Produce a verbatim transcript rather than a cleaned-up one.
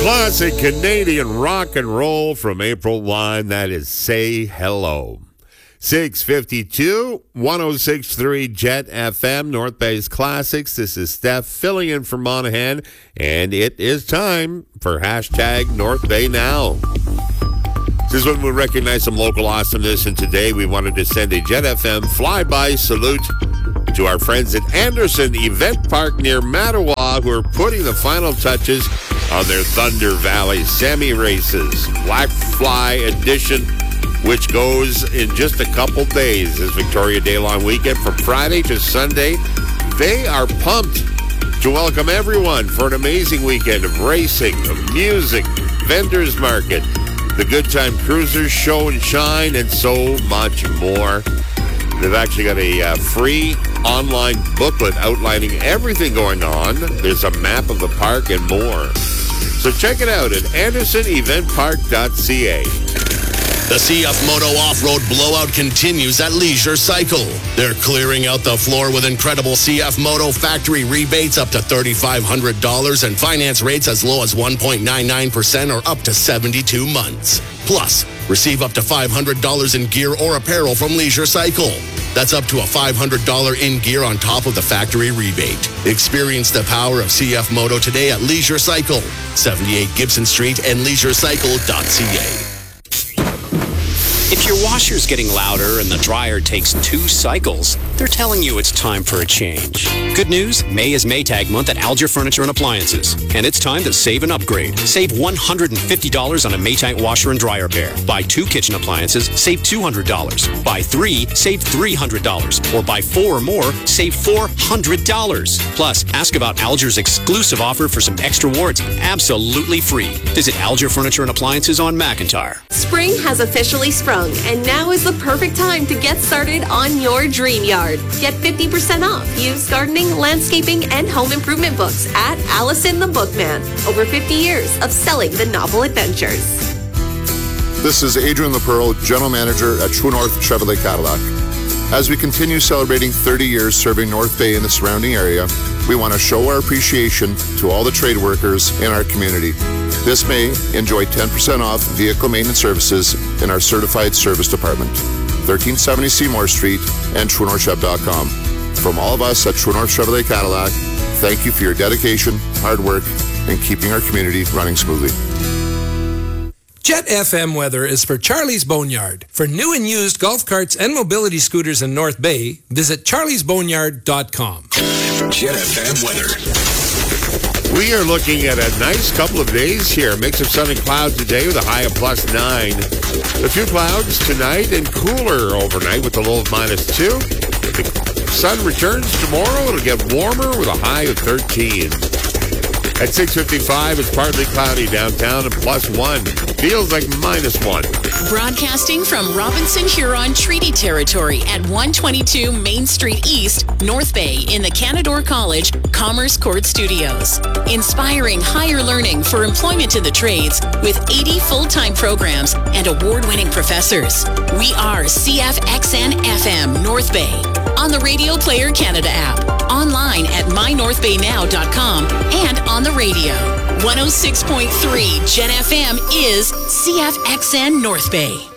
Classic Canadian rock and roll from April Wine. That is Say Hello. six fifty-two, one oh six point three Jet F M, North Bay's Classics. This is Steph filling in for Monahan, and it is time for hashtag North Bay Now. This is when we recognize some local awesomeness, and today we wanted to send a Jet F M flyby salute to our friends at Anderson Event Park near Mattawa, who are putting the final touches on their Thunder Valley semi races. Black Fly Edition, which goes in just a couple days, this Victoria Day long weekend from Friday to Sunday. They are pumped to welcome everyone for an amazing weekend of racing, of music, vendors market, the Good Time Cruisers show and shine, and so much more. They've actually got a uh, free online booklet outlining everything going on. There's a map of the park and more. So check it out at anderson event park dot c a. The C F Moto Off-Road Blowout continues at Leisure Cycle. They're clearing out the floor with incredible C F Moto factory rebates up to three thousand five hundred dollars and finance rates as low as one point nine nine percent or up to seventy-two months. Plus, receive up to five hundred dollars in gear or apparel from Leisure Cycle. That's up to a five hundred dollars in gear on top of the factory rebate. Experience the power of C F Moto today at Leisure Cycle, seventy-eight Gibson Street and leisure cycle dot c a. If your washer's getting louder and the dryer takes two cycles, they're telling you it's time for a change. Good news, May is Maytag month at Alger Furniture and Appliances, and it's time to save and upgrade. Save one hundred fifty dollars on a Maytag washer and dryer pair. Buy two kitchen appliances, save two hundred dollars. Buy three, save three hundred dollars. Or buy four or more, save four hundred dollars. Plus, ask about Alger's exclusive offer for some extra warranty, absolutely free. Visit Alger Furniture and Appliances on McIntyre. Spring has officially sprung, and now is the perfect time to get started on your dream yard. Get fifty percent off used gardening, landscaping, and home improvement books at Allison the Bookman. Over fifty years of selling the novel adventures. This is Adrian LaPearl, General Manager at True North Chevrolet Cadillac. As we continue celebrating thirty years serving North Bay and the surrounding area, we want to show our appreciation to all the trade workers in our community. This May, enjoy ten percent off vehicle maintenance services in our certified service department. thirteen seventy Seymour Street and true north chev dot com. From all of us at True North Chevrolet Cadillac, thank you for your dedication, hard work, and keeping our community running smoothly. Jet F M weather is for Charlie's Boneyard. For new and used golf carts and mobility scooters in North Bay, visit charlies boneyard dot com. Jet F M weather. We are looking at a nice couple of days here. Mix of sun and clouds today with a high of plus nine. A few clouds tonight and cooler overnight with a low of minus two. The sun returns tomorrow. It'll get warmer with a high of thirteen. At six fifty-five, it's partly cloudy downtown and plus one. Feels like minus one. Broadcasting from Robinson Huron Treaty Territory at one twenty-two Main Street East, North Bay in the Canadore College Commerce Court Studios. Inspiring higher learning for employment in the trades with eighty full-time programs and award-winning professors. We are C F X N F M North Bay on the Radio Player Canada app, online at my north bay now dot com, and on the radio. one oh six point three Jet F M is C F X N North Bay.